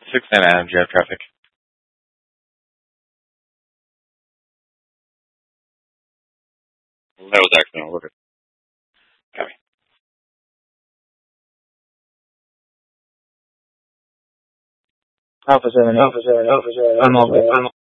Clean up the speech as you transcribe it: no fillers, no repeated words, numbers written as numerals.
6 Adam Drive traffic. That was accidental. Okay. Copy. Alpha 7, Alpha 7, Alpha 7.